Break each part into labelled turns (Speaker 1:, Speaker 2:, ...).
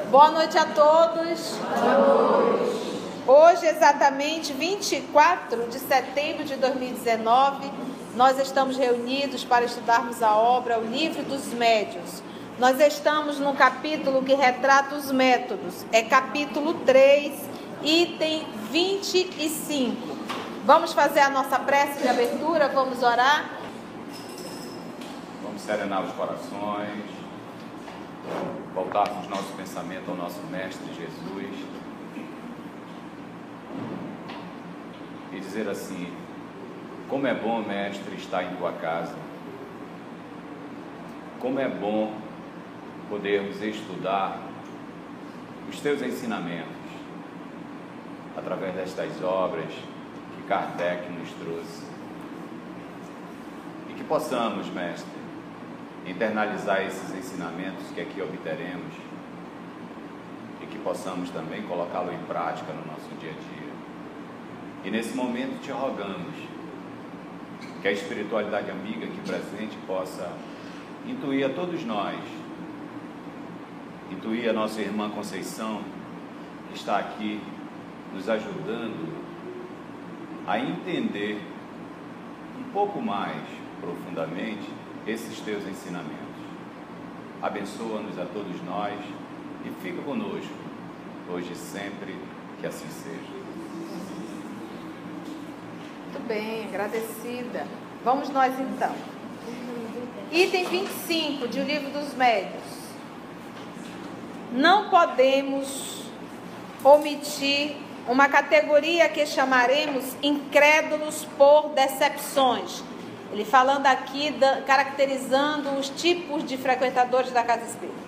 Speaker 1: Boa noite a todos.
Speaker 2: Boa noite.
Speaker 1: Hoje, exatamente 24 de setembro de 2019, nós estamos reunidos para estudarmos a obra O Livro dos Médiuns. Nós estamos no capítulo que retrata os métodos. É capítulo 3, item 25. Vamos fazer a nossa prece de abertura, vamos orar.
Speaker 2: Vamos serenar os corações, voltarmos nosso pensamento ao nosso Mestre Jesus e dizer assim: como é bom, Mestre, estar em tua casa, como é bom podermos estudar os teus ensinamentos através destas obras que Kardec nos trouxe, e que possamos, Mestre, internalizar esses ensinamentos que aqui obteremos e que possamos também colocá-lo em prática no nosso dia a dia. E nesse momento te rogamos que a espiritualidade amiga aqui presente possa intuir a todos nós, intuir a nossa irmã Conceição, que está aqui nos ajudando a entender um pouco mais profundamente esses teus ensinamentos. Abençoa-nos a todos nós e fica conosco, hoje e sempre, que assim seja.
Speaker 1: Muito bem, agradecida. Vamos nós então. Item 25 de O Livro dos Médiuns. Não podemos omitir uma categoria que chamaremos incrédulos por decepções. Ele falando aqui, caracterizando os tipos de frequentadores da casa espírita.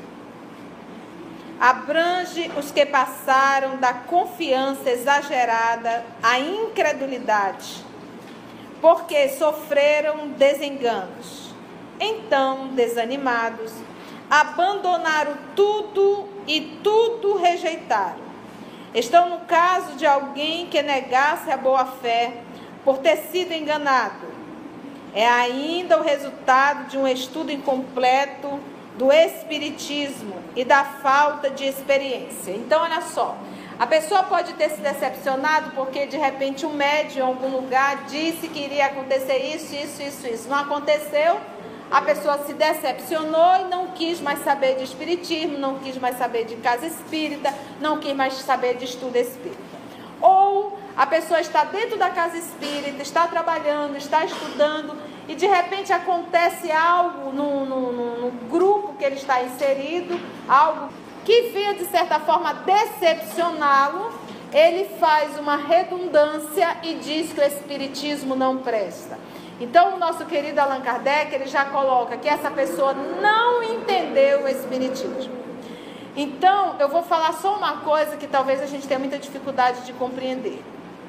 Speaker 1: Abrange os que passaram da confiança exagerada à incredulidade, porque sofreram desenganos. Então, desanimados, abandonaram tudo e tudo rejeitaram. Estão no caso de alguém que negasse a boa-fé por ter sido enganado. É ainda o resultado de um estudo incompleto do espiritismo e da falta de experiência. Então, olha só, a pessoa pode ter se decepcionado porque de repente um médium em algum lugar disse que iria acontecer isso. Não aconteceu, a pessoa se decepcionou e não quis mais saber de espiritismo, não quis mais saber de casa espírita, não quis mais saber de estudo espírita. Ou a pessoa está dentro da casa espírita, está trabalhando, está estudando e de repente acontece algo no grupo que ele está inserido, algo que vinha de certa forma decepcioná-lo. Ele faz uma redundância e diz que o espiritismo não presta. Então o nosso querido Allan Kardec, ele já coloca que essa pessoa não entendeu o espiritismo. Então eu vou falar só uma coisa que talvez a gente tenha muita dificuldade de compreender.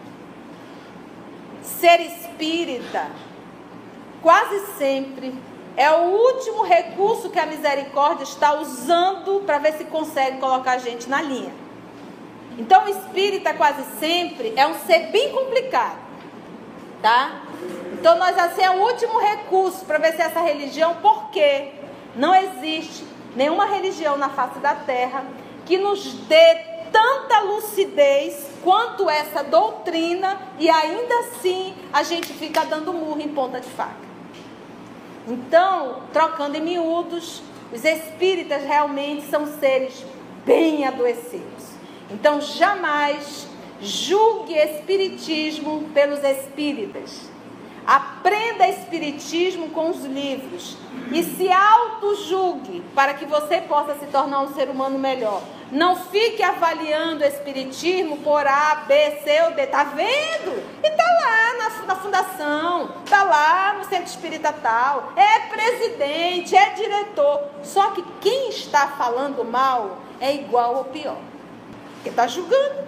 Speaker 1: Ser espírita quase sempre é o último recurso que a misericórdia está usando para ver se consegue colocar a gente na linha. Então o espírita quase sempre é um ser bem complicado, tá? Então nós assim é o último recurso para ver se essa religião, porque não existe nenhuma religião na face da terra que nos dê tanta lucidez quanto essa doutrina, e ainda assim a gente fica dando murro em ponta de faca. Então, trocando em miúdos, os espíritas realmente são seres bem adoecidos. Então jamais julgue espiritismo pelos espíritas. Aprenda espiritismo com os livros e se auto-julgue para que você possa se tornar um ser humano melhor. Não fique avaliando o espiritismo por A, B, C ou D. Tá vendo? E tá lá na fundação, tá lá no centro espírita tal, é presidente, é diretor. Só que quem está falando mal é igual ou pior, porque tá julgando.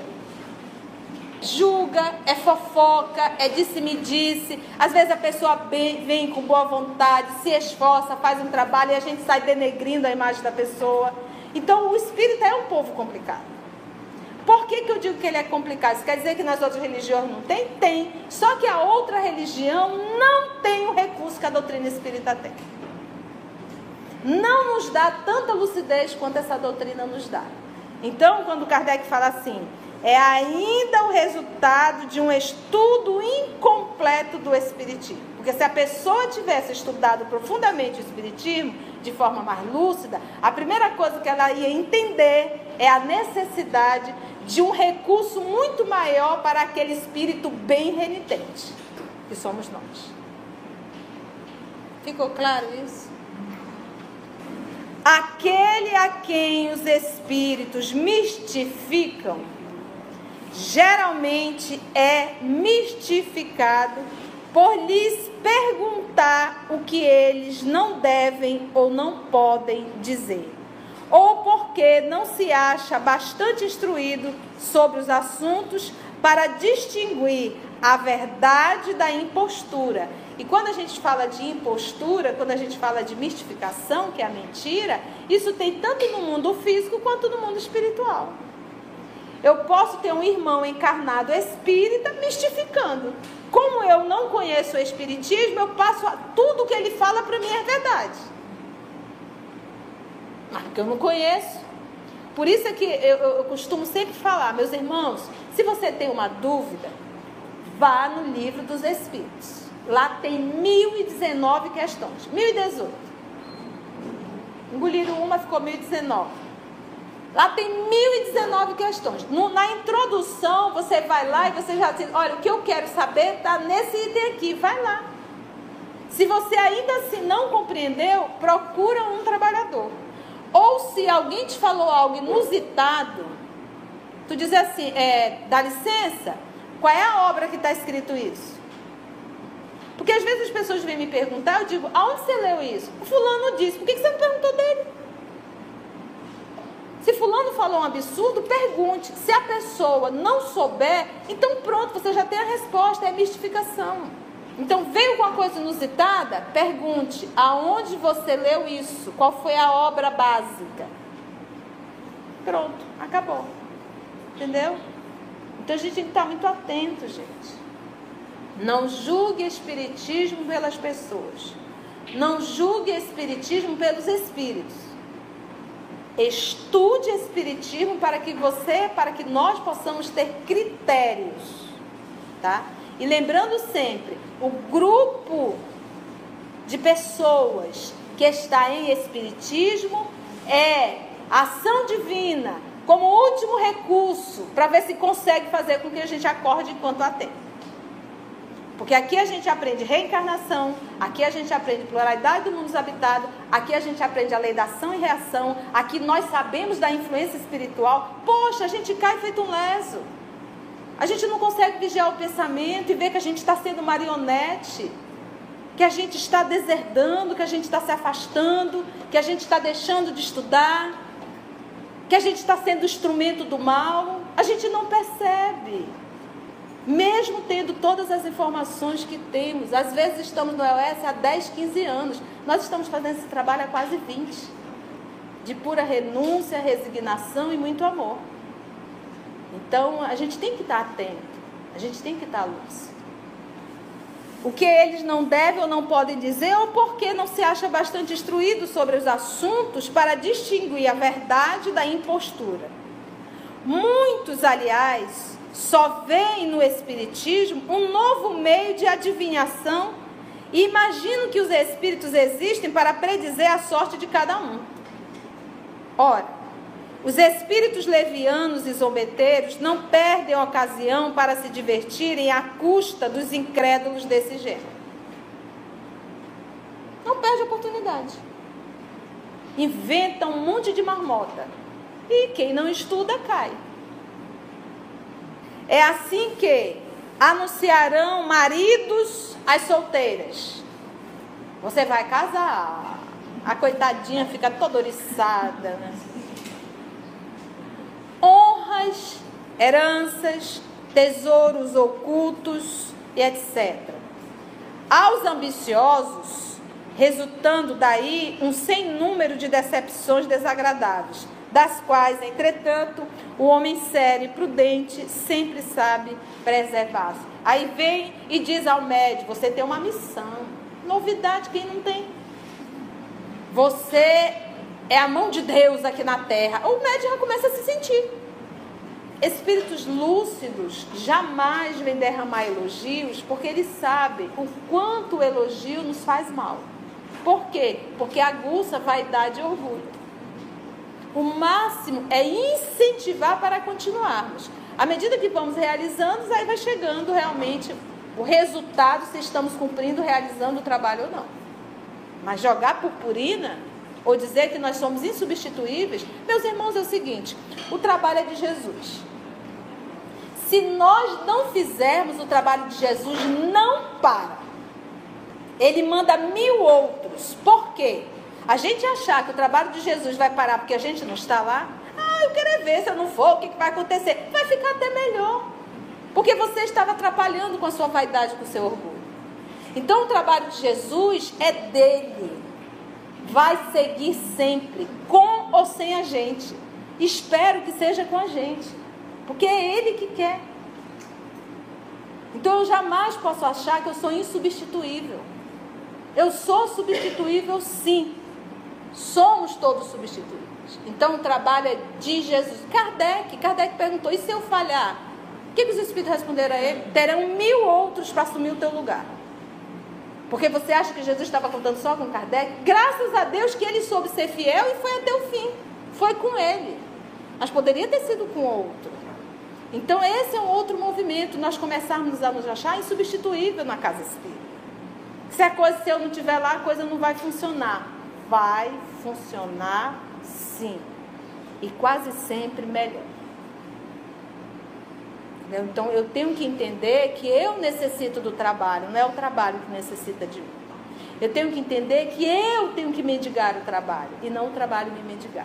Speaker 1: Julga, é fofoca, é disse-me-disse. Às vezes a pessoa vem com boa vontade, se esforça, faz um trabalho e a gente sai denegrindo a imagem da pessoa. Então o espírita é um povo complicado. Por que eu digo que ele é complicado? Isso quer dizer que nas outras religiões não tem? Tem. Só que a outra religião não tem o recurso que a doutrina espírita tem. não nos dá tanta lucidez quanto essa doutrina nos dá. Então, quando Kardec fala assim, é ainda o resultado de um estudo incompleto do Espiritismo. Porque se a pessoa tivesse estudado profundamente o Espiritismo, de forma mais lúcida, a primeira coisa que ela ia entender é a necessidade de um recurso muito maior para aquele espírito bem renitente, que somos nós. Ficou claro isso? Aquele a quem os espíritos mistificam, geralmente é mistificado por lhes perguntar o que eles não devem ou não podem dizer, ou porque não se acha bastante instruído sobre os assuntos para distinguir a verdade da impostura. E quando a gente fala de impostura, quando a gente fala de mistificação, que é a mentira, isso tem tanto no mundo físico quanto no mundo espiritual. Eu posso ter um irmão encarnado espírita mistificando. Como eu não conheço o espiritismo, eu passo tudo que ele fala para mim é verdade. Mas porque eu não conheço. Por isso é que eu costumo sempre falar, meus irmãos, se você tem uma dúvida, vá no livro dos Espíritos. Lá tem 1019 questões. 1018. Engoliram uma, ficou 1019. Lá tem 1019 questões. Na introdução, você vai lá e você já diz, olha, o que eu quero saber está nesse item aqui. Vai lá. Se você ainda assim não compreendeu, procura um trabalhador. Ou se alguém te falou algo inusitado, tu diz assim, dá licença, qual é a obra que está escrito isso? Porque às vezes as pessoas vêm me perguntar, eu digo, aonde você leu isso? O fulano disse, por que você não perguntou dele? Se fulano falou um absurdo, pergunte. Se a pessoa não souber, então pronto, você já tem a resposta, é mistificação. Então veio com uma coisa inusitada, pergunte, aonde você leu isso? Qual foi a obra básica? Pronto, acabou. Entendeu? Então a gente tem que estar muito atento, gente. Não julgue espiritismo pelas pessoas. Não julgue espiritismo pelos espíritos. Estude espiritismo para que nós possamos ter critérios, tá? E lembrando sempre, o grupo de pessoas que está em espiritismo é ação divina como último recurso para ver se consegue fazer com que a gente acorde enquanto há tempo. Porque aqui a gente aprende reencarnação, aqui a gente aprende pluralidade do mundo habitado, aqui a gente aprende a lei da ação e reação, aqui nós sabemos da influência espiritual. Poxa, a gente cai feito um leso. A gente não consegue vigiar o pensamento e ver que a gente está sendo marionete, que a gente está deserdando, que a gente está se afastando, que a gente está deixando de estudar, que a gente está sendo instrumento do mal. A gente não percebe. Mesmo tendo todas as informações que temos, às vezes estamos no EOS há 10, 15 anos, nós estamos fazendo esse trabalho há quase 20, de pura renúncia, resignação e muito amor. Então, a gente tem que estar atento, a gente tem que estar lúcido. O que eles não devem ou não podem dizer, ou porque não se acha bastante instruído sobre os assuntos para distinguir a verdade da impostura. Muitos, aliás, só veem no espiritismo um novo meio de adivinhação e imaginam que os espíritos existem para predizer a sorte de cada um. Ora, os espíritos levianos e zombeteiros não perdem a ocasião para se divertirem à custa dos incrédulos desse gênero. Não perde a oportunidade. Inventam um monte de marmota. E quem não estuda, cai. É assim que anunciarão maridos às solteiras. Você vai casar. A coitadinha fica toda oriçada, né? Honras, heranças, tesouros ocultos e etc. Aos ambiciosos, resultando daí um sem número de decepções desagradáveis, das quais, entretanto, o homem sério e prudente sempre sabe preservar-se. Aí vem e diz ao médico, você tem uma missão. Novidade, quem não tem? você é a mão de Deus aqui na terra, o médium já começa a se sentir. Espíritos lúcidos jamais vêm derramar elogios, porque eles sabem o quanto o elogio nos faz mal. Por quê? Porque aguça vaidade e orgulho. O máximo é incentivar para continuarmos. À medida que vamos realizando, aí vai chegando realmente o resultado, se estamos cumprindo, realizando o trabalho ou não. Mas jogar purpurina, ou dizer que nós somos insubstituíveis, meus irmãos, é o seguinte: o trabalho é de Jesus. Se nós não fizermos o trabalho de Jesus, não para. Ele manda 1000 outros. Por quê? A gente achar que o trabalho de Jesus vai parar porque a gente não está lá. Eu quero ver, se eu não for, o que vai acontecer? Vai ficar até melhor. Porque você estava atrapalhando com a sua vaidade, com o seu orgulho. Então o trabalho de Jesus é dele. Vai seguir sempre, com ou sem a gente. Espero que seja com a gente, porque é ele que quer. Então eu jamais posso achar que eu sou insubstituível. Eu sou substituível, sim. Somos todos substituíveis. Então o trabalho é de Jesus. Kardec perguntou: e se eu falhar? O que os Espíritos responderam a ele? Terão 1000 outros para assumir o teu lugar. Porque você acha que Jesus estava contando só com Kardec? Graças a Deus que ele soube ser fiel e foi até o fim. Foi com ele. Mas poderia ter sido com outro. Então esse é um outro movimento. Nós começarmos a nos achar insubstituível na casa espírita. Se eu não estiver lá, a coisa não vai funcionar. Vai funcionar sim. E quase sempre melhor. Então eu tenho que entender que eu necessito do trabalho, não é o trabalho que necessita de mim. Eu tenho que entender que eu tenho que mendigar o trabalho e não o trabalho me mendigar.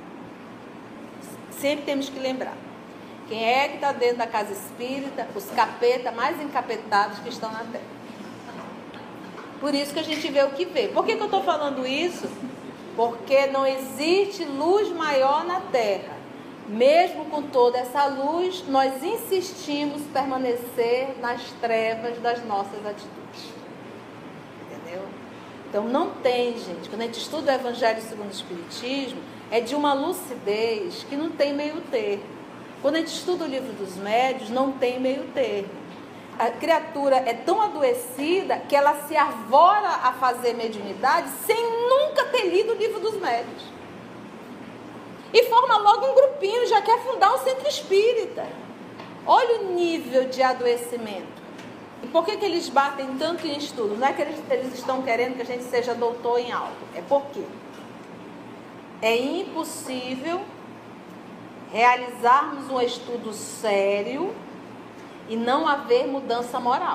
Speaker 1: Sempre temos que lembrar. Quem é que está dentro da casa espírita? Os capetas mais encapetados que estão na terra. Por isso que a gente vê o que vê. Por que eu estou falando isso? Porque não existe luz maior na terra. Mesmo com toda essa luz, nós insistimos em permanecer nas trevas das nossas atitudes. Entendeu? Então não tem, gente. Quando a gente estuda o Evangelho segundo o Espiritismo, é de uma lucidez que não tem meio termo. Quando a gente estuda o livro dos médiuns, não tem meio termo. A criatura é tão adoecida que ela se arvora a fazer mediunidade sem nunca ter lido o livro dos médiuns. E forma logo um grupinho, já quer fundar um centro espírita. Olha o nível de adoecimento. E por que eles batem tanto em estudo? Não é que eles estão querendo que a gente seja doutor em algo. É porque é impossível realizarmos um estudo sério e não haver mudança moral.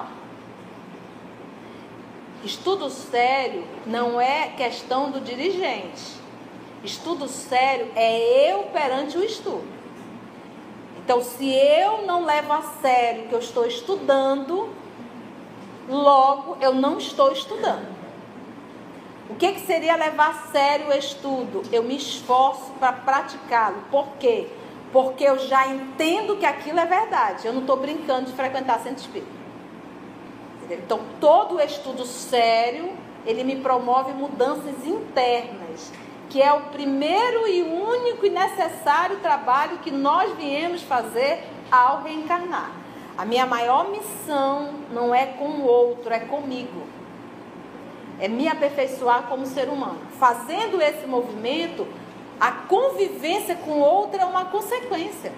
Speaker 1: Estudo sério não é questão do dirigente. Estudo sério é eu perante o estudo. Então, se eu não levo a sério o que eu estou estudando, logo eu não estou estudando. O que seria levar a sério o estudo? Eu me esforço para praticá-lo. Por quê? Porque eu já entendo que aquilo é verdade. Eu não estou brincando de frequentar centro espírita. Entendeu? Então, todo o estudo sério, ele me promove mudanças internas, que é o primeiro e único e necessário trabalho que nós viemos fazer ao reencarnar. A minha maior missão não é com o outro, é comigo. É me aperfeiçoar como ser humano. Fazendo esse movimento, a convivência com o outro é uma consequência.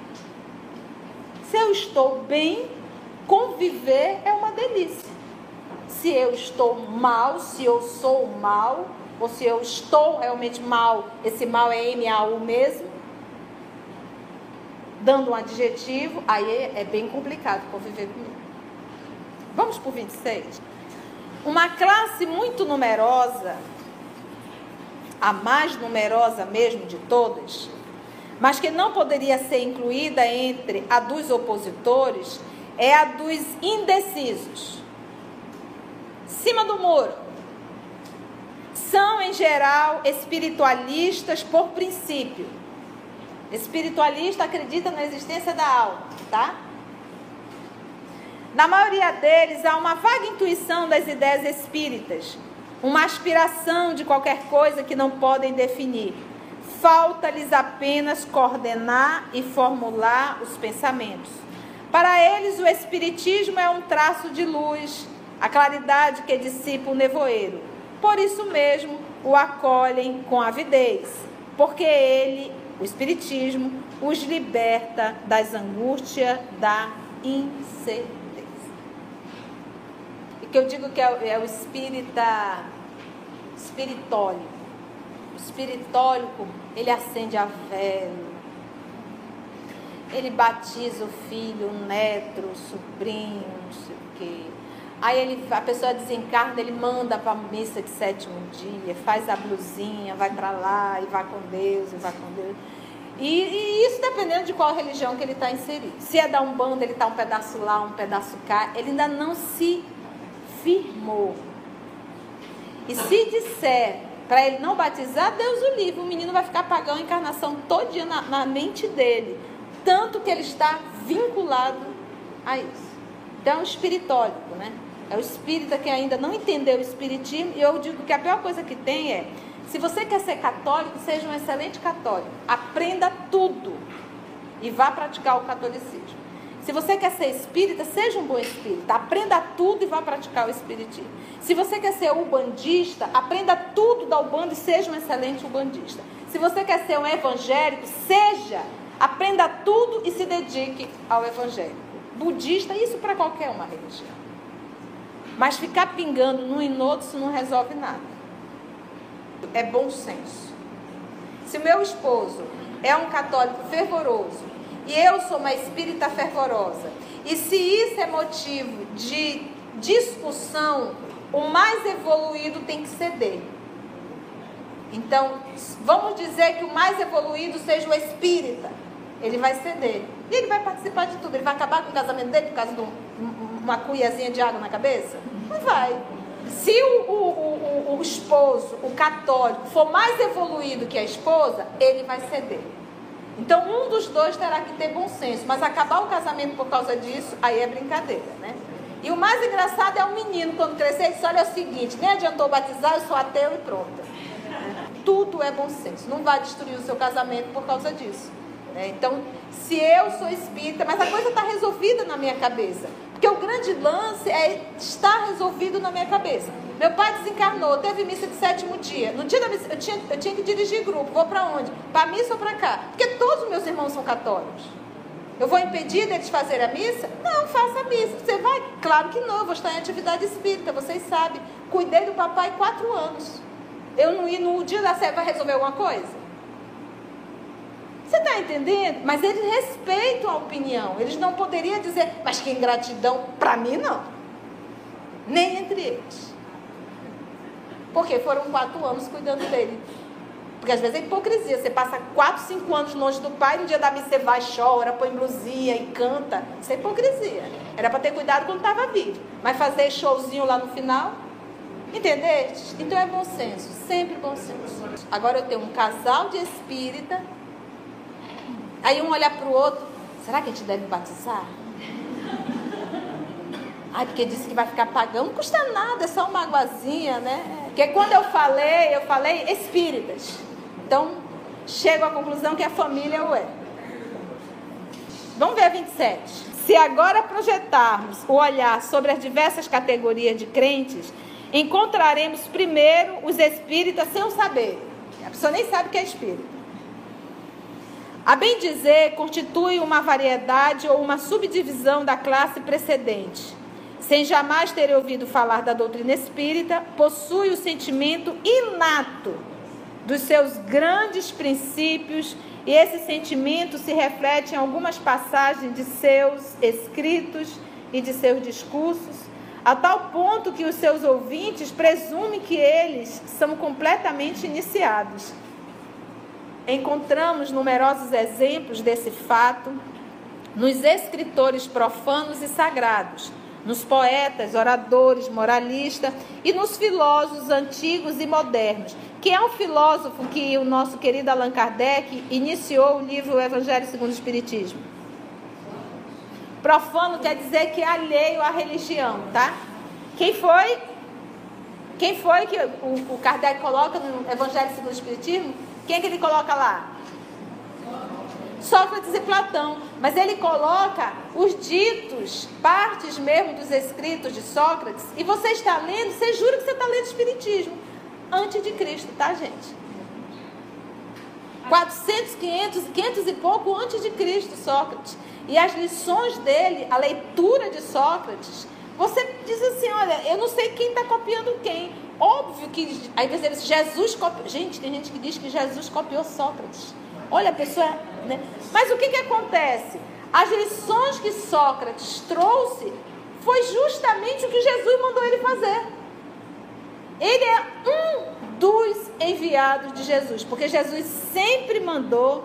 Speaker 1: Se eu estou bem, conviver é uma delícia. Se eu estou mal, se eu sou mal, ou se eu estou realmente mal, esse mal é M-A-U mesmo, dando um adjetivo, aí é bem complicado conviver comigo. Vamos para o 26. Uma classe muito numerosa, a mais numerosa mesmo de todas, mas que não poderia ser incluída entre a dos opositores, é a dos indecisos. Cima do muro. São, em geral, espiritualistas por princípio. Espiritualista acredita na existência da alma, tá? Na maioria deles, há uma vaga intuição das ideias espíritas, uma aspiração de qualquer coisa que não podem definir. Falta-lhes apenas coordenar e formular os pensamentos. Para eles, o espiritismo é um traço de luz, a claridade que dissipa o nevoeiro. Por isso mesmo, o acolhem com avidez, porque ele, o espiritismo, os liberta das angústias da incerteza. E que eu digo que é o espiritólico. O espiritólico, ele acende a vela, ele batiza o filho, o neto, o sobrinho, não sei o quê. Aí a pessoa desencarna, ele manda para a missa de 7º dia, faz a blusinha, vai para lá e vai com Deus, e vai com Deus. E isso dependendo de qual religião que ele está inserido. Se é da Umbanda, ele está um pedaço lá, um pedaço cá, ele ainda não se firmou. E se disser para ele não batizar, Deus o livre, o menino vai ficar pagando a encarnação todinha na mente dele. Tanto que ele está vinculado a isso. Então é um espiritólico, né? É o espírita que ainda não entendeu o espiritismo. E eu digo que a pior coisa que tem é, se você quer ser católico, seja um excelente católico. Aprenda tudo e vá praticar o catolicismo. Se você quer ser espírita, seja um bom espírita. Aprenda tudo e vá praticar o espiritismo. Se você quer ser ubandista, aprenda tudo da Ubanda e seja um excelente ubandista. Se você quer ser um evangélico, aprenda tudo e se dedique ao evangelho. Budista, isso para qualquer uma religião. Mas ficar pingando num e no outro, isso não resolve nada. É bom senso. Se o meu esposo é um católico fervoroso e eu sou uma espírita fervorosa, e se isso é motivo de discussão, o mais evoluído tem que ceder. Então, vamos dizer que o mais evoluído seja o espírita. Ele vai ceder. E ele vai participar de tudo. Ele vai acabar com o casamento dele por causa de uma cuiazinha de água na cabeça? Não vai. Se o esposo, o católico, for mais evoluído que a esposa, ele vai ceder. Então, um dos dois terá que ter bom senso. Mas acabar o casamento por causa disso, aí é brincadeira, né? E o mais engraçado é o menino, quando crescer, ele diz, olha, é o seguinte, nem adiantou batizar, eu sou ateu e pronto. Tudo é bom senso. Não vai destruir o seu casamento por causa disso. Então, se eu sou espírita, mas a coisa está resolvida na minha cabeça. Porque o grande lance é estar resolvido na minha cabeça. Meu pai desencarnou, teve missa de 7º dia. No dia da missa, eu tinha que dirigir grupo. Vou para onde? Para a missa ou para cá? Porque todos os meus irmãos são católicos. Eu vou impedir deles fazer a missa? Não, faça a missa. Você vai? Claro que não, eu vou estar em atividade espírita, vocês sabem. Cuidei do papai 4 anos. Eu não ir no dia da ceia, vai resolver alguma coisa? Você está entendendo? Mas eles respeitam a opinião. Eles não poderiam dizer, mas que ingratidão. Para mim, não. Nem entre eles. Porque foram 4 anos cuidando dele. Porque às vezes é hipocrisia. Você passa 4, 5 anos longe do pai, no dia da missa você vai, chora, põe blusinha e canta. Isso é hipocrisia. Era para ter cuidado quando estava vivo. Mas fazer showzinho lá no final... Entendeste? Então é bom senso. Sempre bom senso. Agora eu tenho um casal de espírita... Aí um olha para o outro, será que a gente deve batizar? Ai, porque disse que vai ficar pagando, não custa nada, é só uma aguazinha, né? Porque quando eu falei espíritas. Então, chego à conclusão que a família o é. Vamos ver a 27. Se agora projetarmos o olhar sobre as diversas categorias de crentes, encontraremos primeiro os espíritas sem o saber. A pessoa nem sabe que é espírita. A bem dizer, constitui uma variedade ou uma subdivisão da classe precedente. Sem jamais ter ouvido falar da doutrina espírita, possui o sentimento inato dos seus grandes princípios, e esse sentimento se reflete em algumas passagens de seus escritos e de seus discursos, a tal ponto que os seus ouvintes presumem que eles são completamente iniciados. Encontramos numerosos exemplos desse fato nos escritores profanos e sagrados, nos poetas, oradores, moralistas e nos filósofos antigos e modernos. Quem é um filósofo que o nosso querido Allan Kardec iniciou o livro O Evangelho segundo o Espiritismo? Profano quer dizer que é alheio à religião, tá? Quem foi? Quem foi que o Kardec coloca no Evangelho segundo o Espiritismo? Quem é que ele coloca lá? Sócrates e Platão. Mas ele coloca os ditos, partes mesmo dos escritos de Sócrates. E você está lendo, você jura que você está lendo Espiritismo. Antes de Cristo, tá, gente? 400, 500 e pouco antes de Cristo, Sócrates. E as lições dele, a leitura de Sócrates, você diz assim, olha, eu não sei quem está copiando quem. Óbvio que, aí você diz, Jesus copiou. Gente, tem gente que diz que Jesus copiou Sócrates. Olha, a pessoa, né? Mas o que acontece? As lições que Sócrates trouxe foi justamente o que Jesus mandou ele fazer. Ele é um dos enviados de Jesus, porque Jesus sempre mandou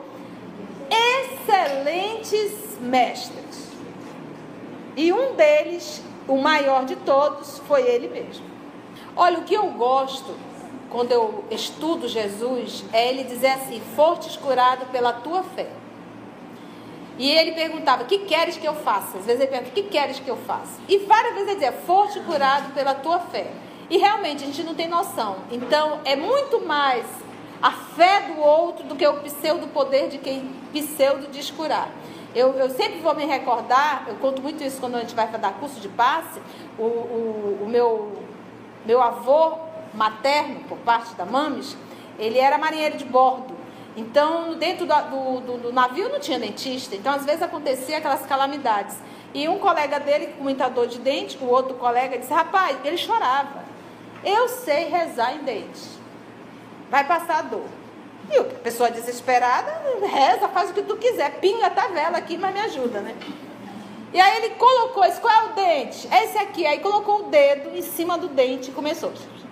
Speaker 1: excelentes mestres. E um deles, o maior de todos, foi ele mesmo. Olha, o que eu gosto quando eu estudo Jesus é ele dizer assim: fostes curado pela tua fé. E ele perguntava: o que queres que eu faça? Às vezes ele pergunta: o que queres que eu faça? E várias vezes ele dizia: foste curado pela tua fé. E realmente a gente não tem noção. Então é muito mais a fé do outro do que o pseudo poder de quem pseudo diz curar. Eu sempre vou me recordar, eu conto muito isso quando a gente vai dar curso de passe. O meu avô materno, por parte da Mames, ele era marinheiro de bordo. Então, dentro do navio não tinha dentista. Então, às vezes, acontecia aquelas calamidades. E um colega dele, com muita dor de dente, o outro colega disse: rapaz, ele chorava: eu sei rezar em dente, vai passar a dor. E a pessoa desesperada, reza, faz o que tu quiser, pinga a vela aqui, mas me ajuda, né? E aí ele colocou, esse, qual é o dente? É esse aqui. Aí colocou o dedo em cima do dente e começou.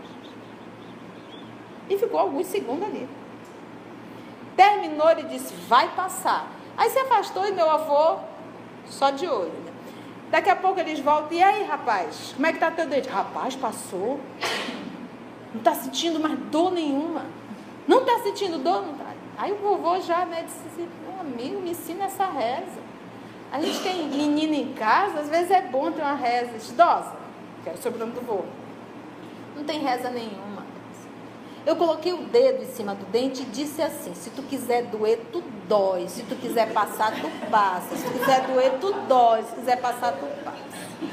Speaker 1: E ficou alguns segundos ali. Terminou, ele disse: vai passar. Aí se afastou e meu avô só de olho, né? Daqui a pouco eles voltam: e aí, rapaz, como é que tá teu dente? Rapaz, passou. Não tá sentindo mais dor nenhuma. Não tá sentindo dor? Não tá. Aí o vovô já, né, disse assim: meu amigo, me ensina essa reza. A gente tem menina em casa, às vezes é bom ter uma reza idosa, que era o sobrenome do vô. Não tem reza nenhuma. Eu coloquei o dedo em cima do dente e disse assim: se tu quiser doer, tu dói. Se tu quiser passar, tu passa. Se tu quiser doer, tu dói. Se quiser passar, tu passa.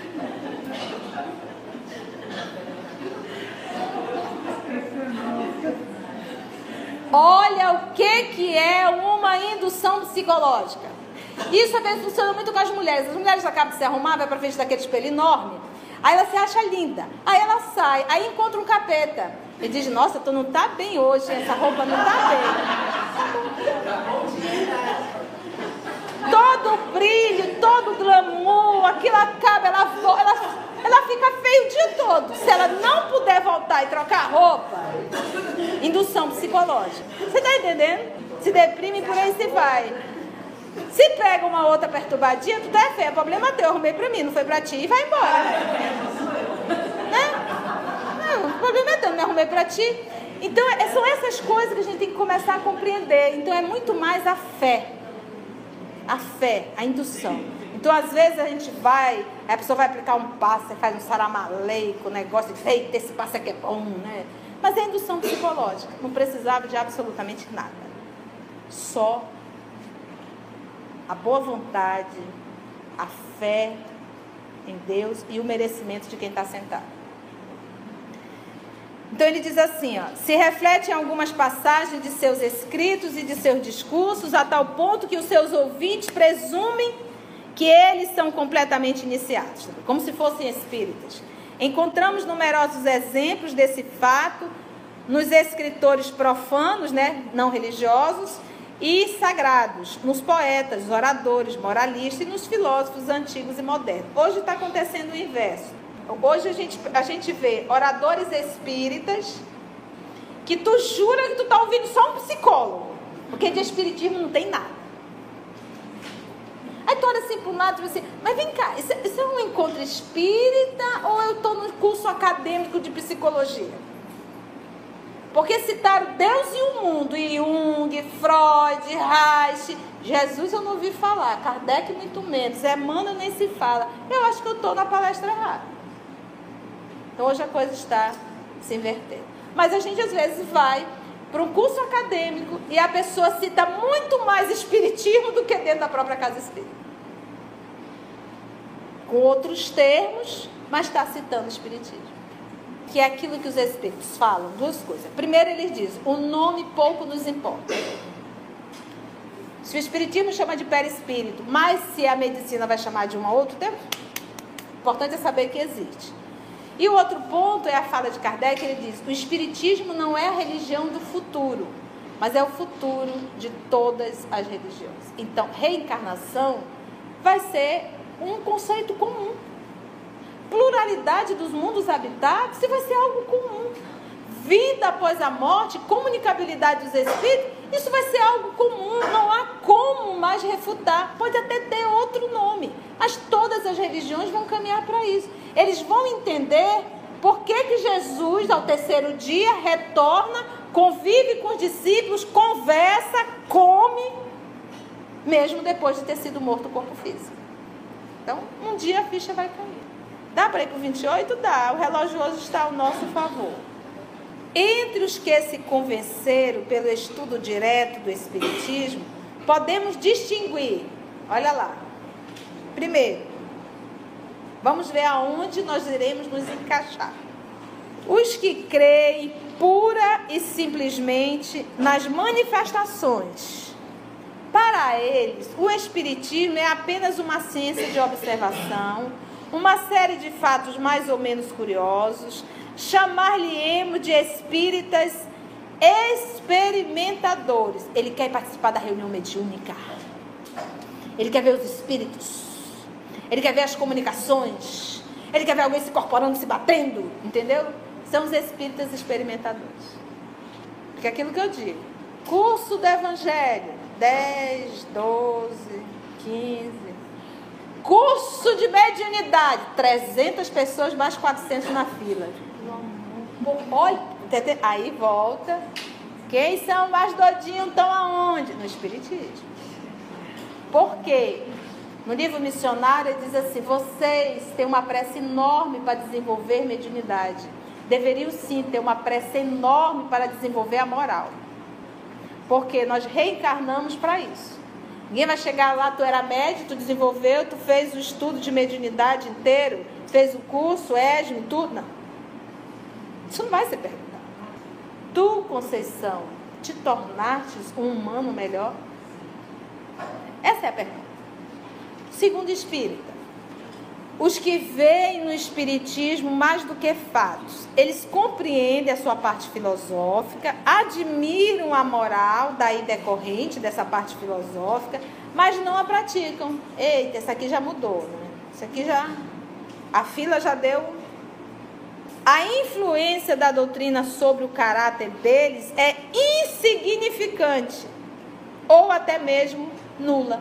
Speaker 1: Olha o que é uma indução psicológica. Isso às vezes funciona muito com as mulheres. As mulheres acabam de se arrumar, vai pra frente daquele espelho enorme. Aí ela se acha linda. Aí ela sai, aí encontra um capeta. E diz: nossa, tu não tá bem hoje, essa roupa não tá bem. Todo o brilho, todo o glamour, aquilo acaba, ela fica feia o dia todo. Se ela não puder voltar e trocar a roupa, indução psicológica. Você tá entendendo? Se deprime e por aí se vai. Se pega uma outra perturbadinha, tu é feia, problema teu, eu arrumei pra mim, não foi pra ti, e vai embora. Né? Não, o problema é teu, não me arrumei pra ti. Então, são essas coisas que a gente tem que começar a compreender. Então, é muito mais a fé, a indução. Então, às vezes a gente vai, a pessoa vai aplicar um passe, faz um saramaleico, negócio, eita, esse passe aqui é bom, né? Mas é indução psicológica, não precisava de absolutamente nada. Só a boa vontade, a fé em Deus e o merecimento de quem está sentado. Então ele diz assim, ó: se reflete em algumas passagens de seus escritos e de seus discursos, a tal ponto que os seus ouvintes presumem que eles são completamente iniciados, como se fossem espíritas. Encontramos numerosos exemplos desse fato nos escritores profanos, né, não religiosos, e sagrados, nos poetas, oradores, moralistas e nos filósofos antigos e modernos. Hoje está acontecendo o inverso. Hoje a gente vê oradores espíritas que tu jura que tu está ouvindo só um psicólogo, porque de espiritismo não tem nada. Aí tu olha assim para um lado e diz assim: mas vem cá, isso é um encontro espírita ou eu estou no curso acadêmico de psicologia? Porque citaram Deus e o mundo, Jung, Freud, Reich. Jesus eu não ouvi falar, Kardec muito menos, Emmanuel nem se fala. Eu acho que eu estou na palestra errada. Então hoje a coisa está se invertendo. Mas a gente às vezes vai para um curso acadêmico e a pessoa cita muito mais espiritismo do que dentro da própria casa espírita. Com outros termos, mas está citando espiritismo. Que é aquilo que os espíritos falam, duas coisas. Primeiro, eles dizem, o nome pouco nos importa. Se o espiritismo chama de perispírito, mas se a medicina vai chamar de um outro termo, o importante é saber que existe. E o outro ponto é a fala de Kardec, ele diz, o espiritismo não é a religião do futuro, mas é o futuro de todas as religiões. Então, reencarnação vai ser um conceito comum. Pluralidade dos mundos habitados vai ser algo comum. Vida após a morte, comunicabilidade dos espíritos, isso vai ser algo comum, não há como mais refutar. Pode até ter outro nome, mas todas as religiões vão caminhar para isso. Eles vão entender por que Jesus, ao terceiro dia, retorna, convive com os discípulos, conversa, come, mesmo depois de ter sido morto o corpo físico. Então, um dia a ficha vai cair. Dá para ir para o 28? Dá. O relógio hoje está ao nosso favor. Entre os que se convenceram pelo estudo direto do Espiritismo, podemos distinguir, olha lá. Primeiro, vamos ver aonde nós iremos nos encaixar. Os que creem pura e simplesmente nas manifestações. Para eles, o Espiritismo é apenas uma ciência de observação, uma série de fatos mais ou menos curiosos. Chamar-lhe-emos de espíritas experimentadores. Ele quer participar da reunião mediúnica. Ele quer ver os espíritos. Ele quer ver as comunicações. Ele quer ver alguém se incorporando, se batendo. Entendeu? São os espíritas experimentadores. Porque é aquilo que eu digo. Curso do Evangelho. 10, 12, 15. Curso de mediunidade. 300 pessoas, mais 400 na fila. Olha, aí volta. Quem são mais doidinhos estão aonde? No Espiritismo. Por quê? No livro missionário ele diz assim, vocês têm uma pressa enorme para desenvolver mediunidade. Deveriam sim ter uma pressa enorme para desenvolver a moral. Porque nós reencarnamos para isso. Ninguém vai chegar lá, tu era médium, tu desenvolveu, tu fez o estudo de mediunidade inteiro, fez o curso, ESM, tudo. Não. Isso não vai ser perguntado. Tu, Conceição, te tornastes um humano melhor? Essa é a pergunta. Segundo espírita, os que veem no espiritismo mais do que fatos, eles compreendem a sua parte filosófica, admiram a moral daí decorrente dessa parte filosófica, mas não a praticam. Eita, essa aqui já mudou, né? Isso aqui já, a fila já deu. A influência da doutrina sobre o caráter deles é insignificante ou até mesmo nula.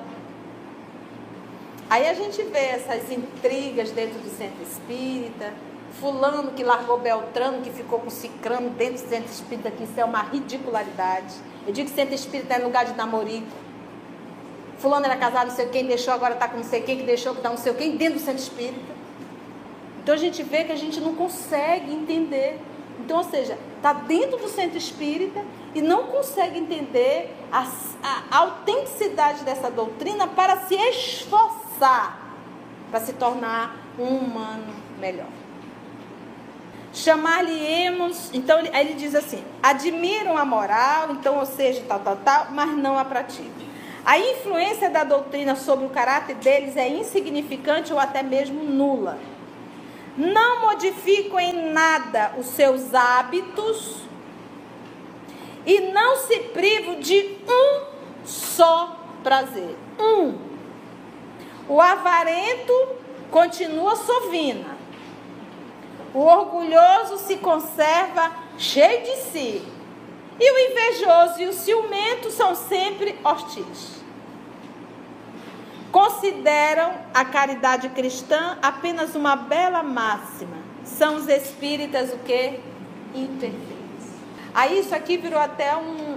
Speaker 1: Aí a gente vê essas intrigas dentro do centro espírita, fulano que largou Beltrano, que ficou com Cicrano dentro do centro espírita, que isso é uma ridicularidade. Eu digo que centro espírita é lugar de namorico. Fulano era casado, não sei quem, deixou, agora está com não sei quem, que deixou, que está não sei quem, dentro do centro espírita. Então a gente vê que a gente não consegue entender. Então, ou seja, está dentro do centro espírita e não consegue entender a autenticidade dessa doutrina para se esforçar, para se tornar um humano melhor. Chamar-lhe-emos, então aí ele diz assim, admiram a moral, então, ou seja, tal, mas não a praticam. A influência da doutrina sobre o caráter deles é insignificante ou até mesmo nula. Não modificam em nada os seus hábitos e não se privam de um só prazer. O avarento continua sovina. O orgulhoso se conserva cheio de si. E o invejoso e o ciumento são sempre hostis. Consideram a caridade cristã apenas uma bela máxima. São os espíritas o quê? Imperfeitos. Aí isso aqui virou até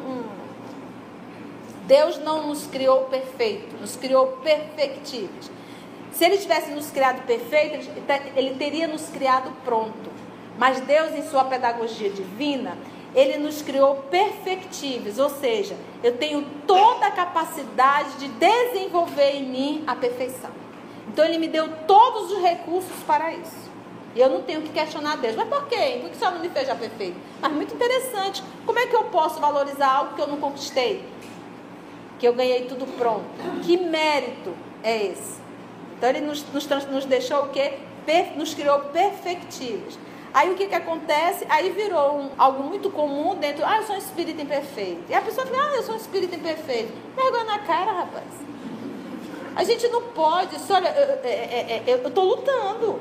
Speaker 1: Deus não nos criou perfeito, nos criou perfectíveis. Se ele tivesse nos criado perfeito, ele teria nos criado pronto. Mas Deus, em sua pedagogia divina, Ele nos criou perfectíveis, ou seja, eu tenho toda a capacidade de desenvolver em mim a perfeição. Então Ele me deu todos os recursos para isso. E eu não tenho que questionar Deus. Mas por quê? Por que o Senhor não me fez já perfeito? Mas muito interessante. Como é que eu posso valorizar algo que eu não conquistei? Que eu ganhei tudo pronto. Que mérito é esse? Então Ele nos deixou o quê? Nos criou perfectíveis. Aí o que acontece? Aí virou algo muito comum dentro. Eu sou um espírito imperfeito. E a pessoa fala, eu sou um espírito imperfeito. Vergonha na cara, rapaz. A gente não pode. Olha, eu estou lutando.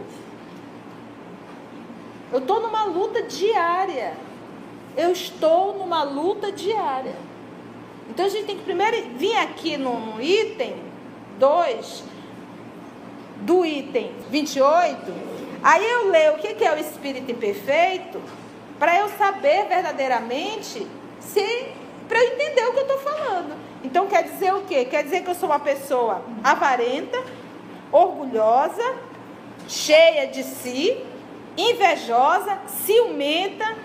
Speaker 1: Eu estou numa luta diária. Eu estou numa luta diária. Então a gente tem que primeiro vir aqui no item 2, do item 28. Aí eu leio o que é o espírito imperfeito, para eu saber verdadeiramente, para eu entender o que eu estou falando. Então quer dizer o quê? Quer dizer que eu sou uma pessoa avarenta, orgulhosa, cheia de si, invejosa, ciumenta.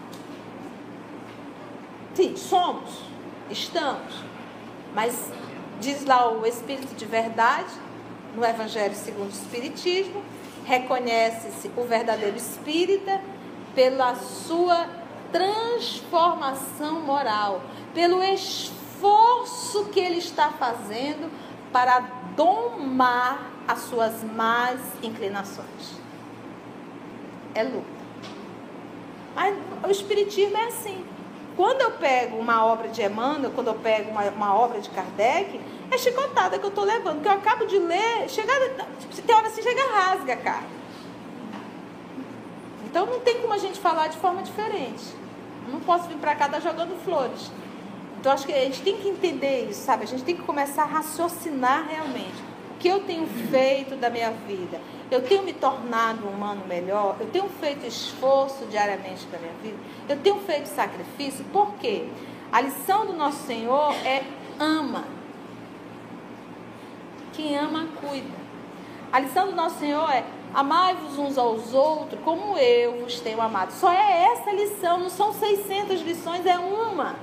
Speaker 1: Sim, estamos. Mas diz lá o Espírito de verdade, no Evangelho segundo o Espiritismo, reconhece-se o verdadeiro espírita pela sua transformação moral, pelo esforço que ele está fazendo para domar as suas más inclinações. É luta. Mas o espiritismo é assim. Quando eu pego uma obra de Emmanuel, quando eu pego uma obra de Kardec, é chicotada que eu estou levando, que eu acabo de ler, tem hora assim, chega rasga a cara. Então não tem como a gente falar de forma diferente. Eu não posso vir para cá estar jogando flores. Então acho que a gente tem que entender isso, sabe? A gente tem que começar a raciocinar realmente. O que eu tenho feito da minha vida? Eu tenho me tornado um humano melhor? Eu tenho feito esforço diariamente para a minha vida? Eu tenho feito sacrifício? Por quê? A lição do nosso Senhor é ama. Quem ama, cuida. A lição do nosso Senhor é amai-vos uns aos outros como eu vos tenho amado. Só é essa lição, não são 600 lições, é uma.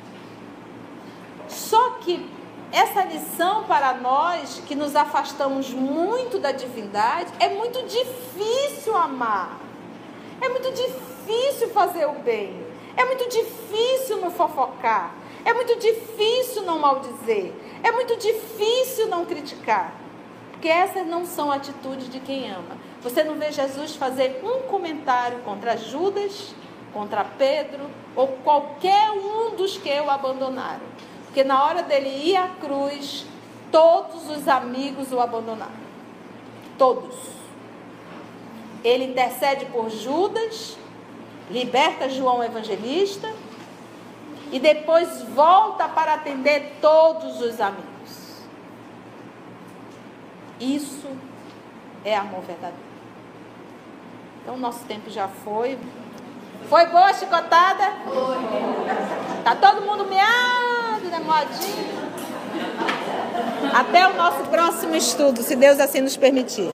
Speaker 1: Só que essa lição para nós, que nos afastamos muito da divindade, é muito difícil amar. É muito difícil fazer o bem. É muito difícil não fofocar. É muito difícil não maldizer. É muito difícil não criticar. Porque essas não são atitudes de quem ama. Você não vê Jesus fazer um comentário contra Judas, contra Pedro, ou qualquer um dos que o abandonaram. Porque na hora dele ir à cruz, todos os amigos o abandonaram. Todos. Ele intercede por Judas, liberta João Evangelista e depois volta para atender todos os amigos. Isso é amor verdadeiro. Então, nosso tempo já foi. Foi boa a chicotada? Foi. Tá todo mundo meado, né, modinho? Até o nosso próximo estudo, se Deus assim nos permitir.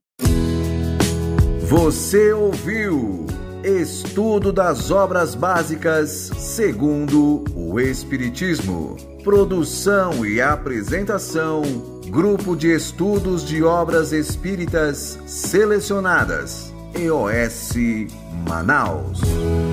Speaker 3: Você ouviu Estudo das Obras Básicas segundo o Espiritismo. Produção e apresentação, Grupo de Estudos de Obras Espíritas Selecionadas, EOS Manaus.